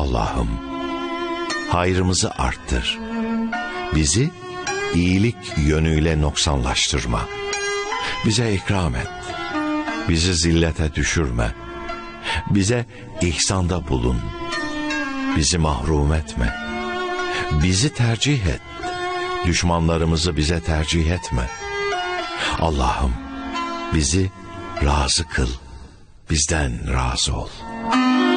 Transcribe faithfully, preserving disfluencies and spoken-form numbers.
Allah'ım, hayrımızı arttır. Bizi iyilik yönüyle noksanlaştırma. Bize ikram et. Bizi zillete düşürme. Bize ihsanda bulun. Bizi mahrum etme. Bizi tercih et. Düşmanlarımızı bize tercih etme. Allah'ım, bizi razı kıl. Bizden razı ol.